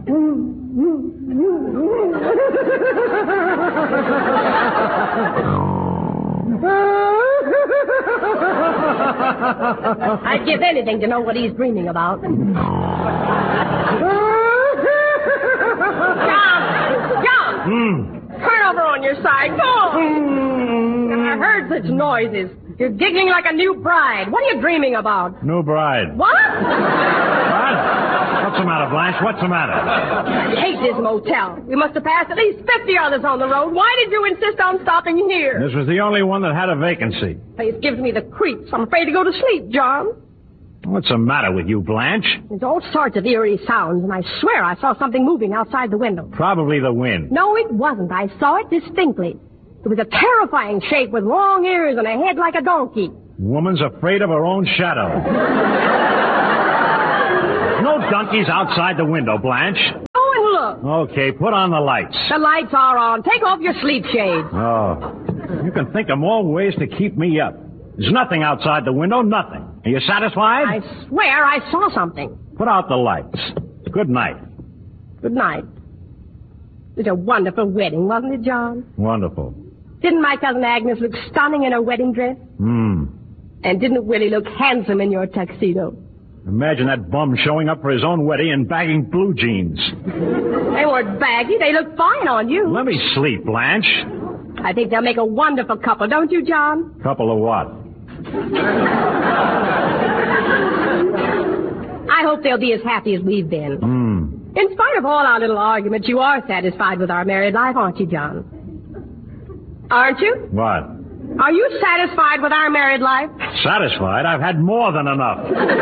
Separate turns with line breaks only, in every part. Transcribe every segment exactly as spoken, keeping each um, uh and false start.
I'd give anything to know what he's dreaming about. John! John!
Hmm.
Turn over on your side. Go on. I heard such noises. You're giggling like a new bride. What are you dreaming about?
New bride.
What?
What? What's the matter, Blanche? What's the matter?
I hate this motel. We must have passed at least fifty others on the road. Why did you insist on stopping here?
This was the only one that had a vacancy.
Place gives me the creeps. I'm afraid to go to sleep, John.
What's the matter with you, Blanche?
There's all sorts of eerie sounds, and I swear I saw something moving outside the window.
Probably the wind.
No, it wasn't. I saw it distinctly. It was a terrifying shape with long ears and a head like a donkey.
Woman's afraid of her own shadow. No donkeys outside the window, Blanche.
Go and look.
Okay, put on the lights.
The lights are on. Take off your sleep shades.
Oh, you can think of more ways to keep me up. There's nothing outside the window, nothing. Are you satisfied?
I swear I saw something.
Put out the lights. Good night.
Good night. It was a wonderful wedding, wasn't it, John?
Wonderful.
Didn't my cousin Agnes look stunning in her wedding dress?
Hmm.
And didn't Willie look handsome in your tuxedo?
Imagine that bum showing up for his own wedding and bagging blue jeans.
They weren't baggy. They looked fine on you.
Let me sleep, Blanche.
I think they'll make a wonderful couple, don't you, John?
Couple of what?
I hope they'll be as happy as we've been.
Hmm.
In spite of all our little arguments, you are satisfied with our married life, aren't you, John? Aren't you?
What?
Are you satisfied with our married life?
Satisfied? I've had more than enough.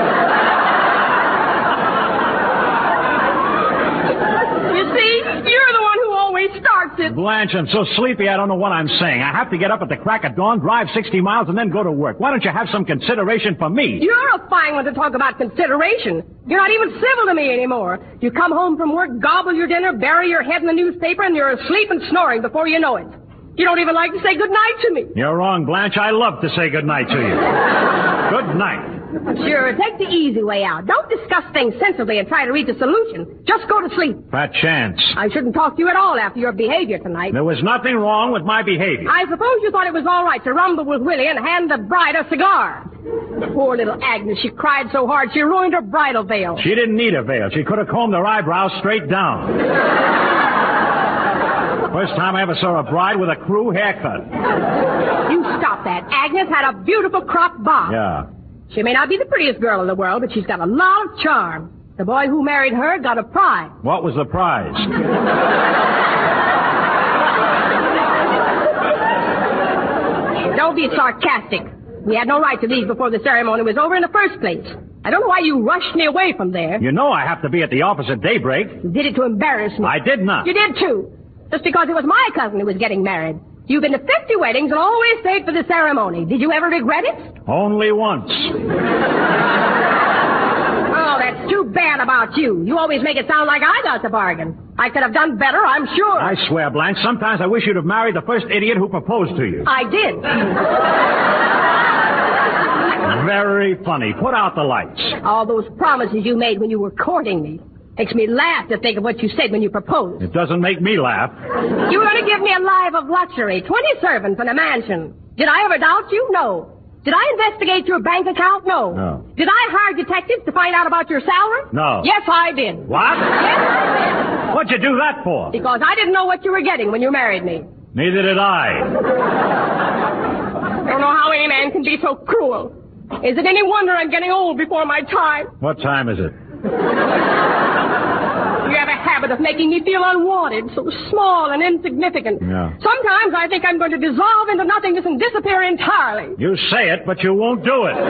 You see, you're the one who always starts it.
Blanche, I'm so sleepy I don't know what I'm saying. I have to get up at the crack of dawn, drive sixty miles, and then go to work. Why don't you have some consideration for me?
You're a fine one to talk about consideration. You're not even civil to me anymore. You come home from work, gobble your dinner, bury your head in the newspaper, and you're asleep and snoring before you know it. You don't even like to say good night to me.
You're wrong, Blanche. I love to say good night to you. Good night.
Sure, take the easy way out. Don't discuss things sensibly and try to reach a solution. Just go to sleep.
Fat chance.
I shouldn't talk to you at all after your behavior tonight.
There was nothing wrong with my behavior.
I suppose you thought it was all right to rumble with Willie and hand the bride a cigar. Poor little Agnes. She cried so hard she ruined her bridal veil.
She didn't need a veil. She could have combed her eyebrows straight down. First time I ever saw a bride with a crew haircut.
You stop that. Agnes had a beautiful cropped bob.
Yeah.
She may not be the prettiest girl in the world, but she's got a lot of charm. The boy who married her got a prize.
What was the prize?
Don't be sarcastic. We had no right to leave before the ceremony was over in the first place. I don't know why you rushed me away from there.
You know I have to be at the office at daybreak.
You did it to embarrass me.
I did not.
You did, too. Just because it was my cousin who was getting married. You've been to fifty weddings and always stayed for the ceremony. Did you ever regret it?
Only once.
Oh, that's too bad about you. You always make it sound like I got the bargain. I could have done better, I'm sure.
I swear, Blanche, sometimes I wish you'd have married the first idiot who proposed to you.
I did.
Very funny. Put out the lights.
All those promises you made when you were courting me. Makes me laugh to think of what you said when you proposed.
It doesn't make me laugh.
You were going to give me a life of luxury, twenty servants and a mansion. Did I ever doubt you? No. Did I investigate your bank account? No.
No.
Did I hire detectives to find out about your salary?
No.
Yes, I did.
What?
Yes, I did.
What'd you do that for?
Because I didn't know what you were getting when you married me.
Neither did I.
I don't know how any man can be so cruel. Is it any wonder I'm getting old before my time?
What time is it?
You have a habit of making me feel unwanted, so small and insignificant.
Yeah.
Sometimes I think I'm going to dissolve into nothingness and disappear entirely.
You say it, but you won't do it.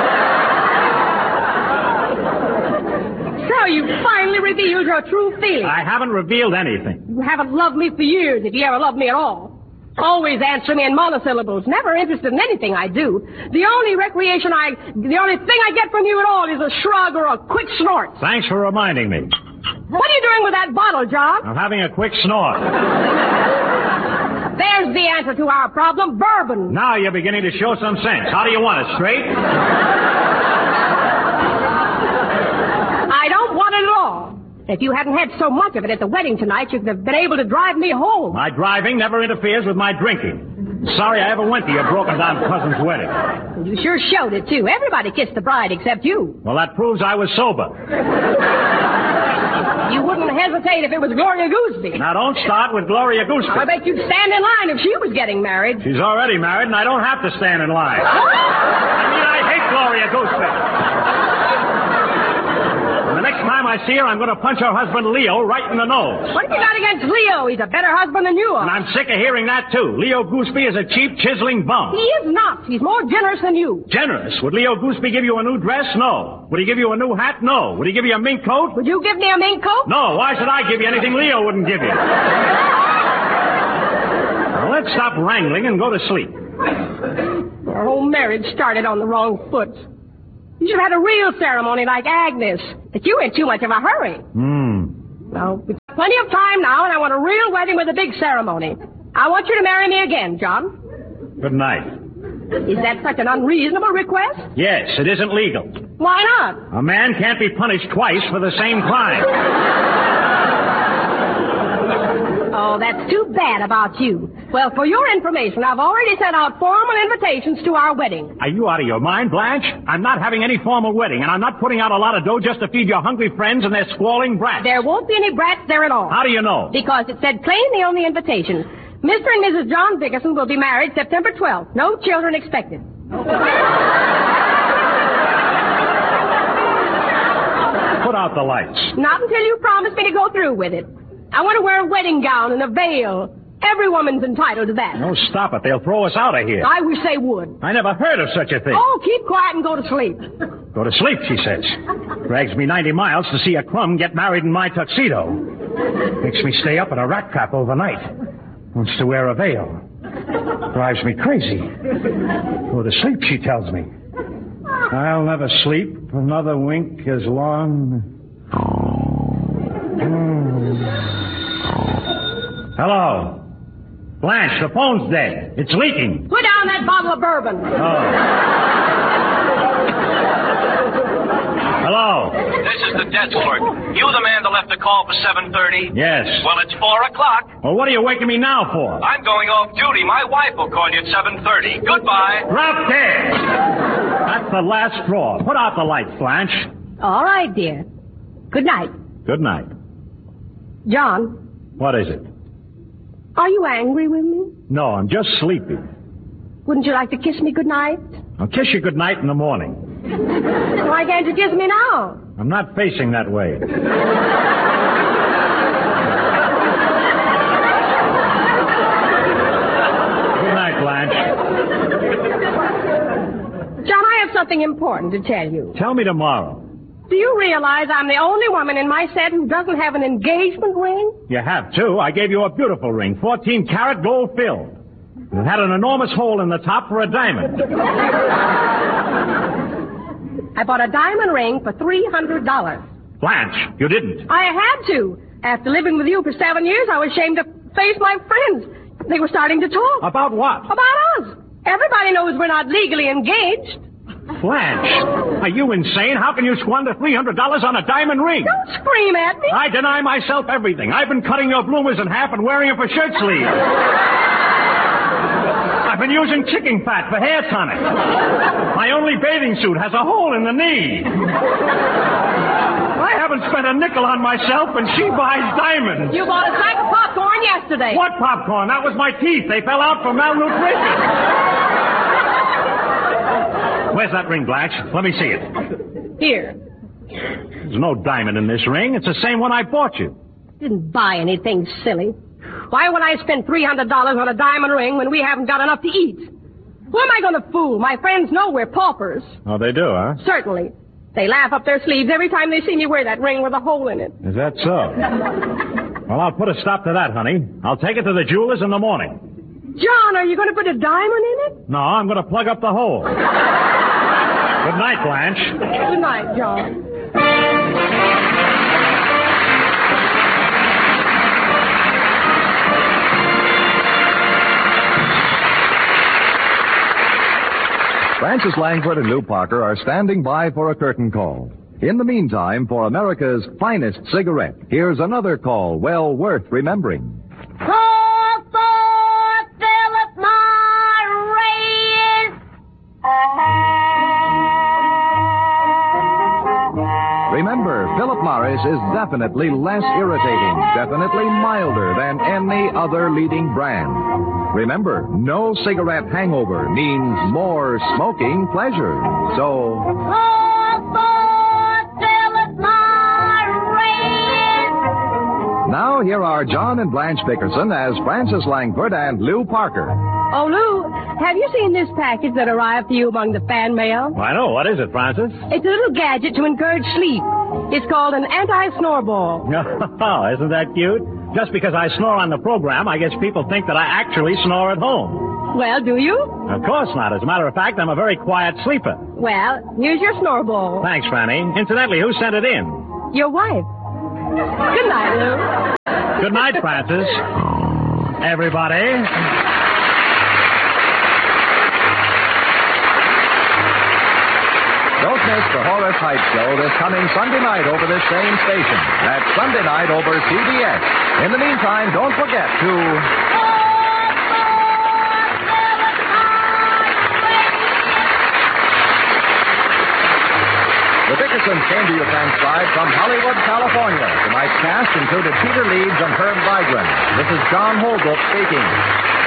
So you finally revealed your true feelings.
I haven't revealed anything.
You haven't loved me for years, if you ever loved me at all. Always answer me in monosyllables, never interested in anything I do. The only recreation I, the only thing I get from you at all is a shrug or a quick snort.
Thanks for reminding me.
What are you doing with that bottle, John?
I'm having a quick snort.
There's the answer to our problem, bourbon.
Now you're beginning to show some sense. How do you want it, straight?
I don't want it at all. If you hadn't had so much of it at the wedding tonight, you'd have been able to drive me home.
My driving never interferes with my drinking. Sorry I ever went to your broken-down cousin's wedding.
You sure showed it, too. Everybody kissed the bride except you.
Well, that proves I was sober.
You wouldn't hesitate if it was Gloria Gooseby.
Now, don't start with Gloria Gooseby.
I bet you'd stand in line if she was getting married.
She's already married, and I don't have to stand in line. I mean, I hate Gloria Gooseby. The next time I see her, I'm going to punch her husband, Leo, right in the nose.
What have you got against Leo? He's a better husband than you are.
And I'm sick of hearing that, too. Leo Gooseby is a cheap, chiseling bum.
He is not. He's more generous than you.
Generous? Would Leo Gooseby give you a new dress? No. Would he give you a new hat? No. Would he give you a mink coat?
Would you give me a mink coat?
No. Why should I give you anything Leo wouldn't give you? Now, let's stop wrangling and go to sleep.
Our whole marriage started on the wrong foot. You should have had a real ceremony like Agnes. But you in too much of a hurry.
Hmm.
Well, we've got plenty of time now, and I want a real wedding with a big ceremony. I want you to marry me again, John.
Good night.
Is that such an unreasonable request?
Yes, it isn't legal.
Why not?
A man can't be punished twice for the same crime.
Oh, that's too bad about you. Well, for your information, I've already sent out formal invitations to our wedding.
Are you out of your mind, Blanche? I'm not having any formal wedding, and I'm not putting out a lot of dough just to feed your hungry friends and their squalling brats.
There won't be any brats there at all.
How do you know?
Because it said plainly on the invitation, Mister and Missus John Dickerson will be married September twelfth. No children expected.
Put out the lights.
Not until you promise me to go through with it. I want to wear a wedding gown and a veil. Every woman's entitled to that.
No, stop it. They'll throw us out of here.
I wish they would.
I never heard of such a thing.
Oh, keep quiet and go to sleep.
Go to sleep, she says. Drags me ninety miles to see a crumb get married in my tuxedo. Makes me stay up at a rat trap overnight. Wants to wear a veil. Drives me crazy. Go to sleep, she tells me. I'll never sleep another wink as long... Hmm. Hello? Blanche, the phone's dead. It's leaking.
Put down that bottle of bourbon.
Oh. Hello?
This is the desk clerk. You the man that left a call for seven thirty?
Yes.
Well, it's four o'clock.
Well, what are you waking me now for?
I'm going off duty. My wife will call you at seven thirty. Goodbye.
Drop dead! That's the last straw. Put out the lights, Blanche.
All right, dear. Good night.
Good night.
John.
What is it?
Are you angry with me?
No, I'm just sleepy.
Wouldn't you like to kiss me good night?
I'll kiss you good night in the morning.
Why can't you kiss me now?
I'm not facing that way. Good night, Blanche.
John, I have something important to tell you.
Tell me tomorrow.
Do you realize I'm the only woman in my set who doesn't have an engagement ring?
You have, too. I gave you a beautiful ring, fourteen karat gold filled. It had an enormous hole in the top for a diamond.
I bought a diamond ring for three hundred dollars.
Blanche, you didn't.
I had to. After living with you for seven years, I was ashamed to face my friends. They were starting to talk.
About what?
About us. Everybody knows we're not legally engaged.
Blanche, are you insane? How can you squander three hundred dollars on a diamond ring?
Don't scream at me.
I deny myself everything. I've been cutting your bloomers in half and wearing them for shirt sleeves. I've been using chicken fat for hair tonic. My only bathing suit has a hole in the knee. I haven't spent a nickel on myself, and she buys diamonds.
You bought a sack of popcorn yesterday.
What popcorn? That was my teeth. They fell out from malnutrition. Where's that ring, Blanche? Let me see it.
Here.
There's no diamond in this ring. It's the same one I bought you.
Didn't buy anything, silly. Why would I spend three hundred dollars on a diamond ring when we haven't got enough to eat? Who am I going to fool? My friends know we're paupers.
Oh, they do, huh?
Certainly. They laugh up their sleeves every time they see me wear that ring with a hole in it.
Is that so? Well, I'll put a stop to that, honey. I'll take it to the jeweler's in the morning.
John, are you going to put a diamond in it?
No, I'm going to plug up the hole. Good night, Blanche.
Good night, John.
Frances Langford and Lou Parker are standing by for a curtain call. In the meantime, for America's finest cigarette, here's another call well worth remembering.
Call for Philip Morris!
Remember, Philip Morris is definitely less irritating, definitely milder than any other leading brand. Remember, no cigarette hangover means more smoking pleasure. So,
Call for Philip Morris!
now here are John and Blanche Dickerson as Francis Langford and Lou Parker.
Oh, Lou, have you seen this package that arrived for you among the fan mail?
I know. What is it, Francis?
It's a little gadget to encourage sleep. It's called an anti-snore ball.
Oh, isn't that cute? Just because I snore on the program, I guess people think that I actually snore at home.
Well, do you?
Of course not. As a matter of fact, I'm a very quiet sleeper.
Well, here's your snore ball.
Thanks, Franny. Incidentally, who sent it in?
Your wife. Good night, Lou.
Good night, Francis. Everybody.
Don't miss the Horace Heights Show this coming Sunday night over this same station. That's Sunday night over C B S. In the meantime, don't forget to... The Dickersons came to you transcribed from Hollywood, California. Tonight's cast included Peter Leeds and Herb Vigran. This is John Holbrook speaking.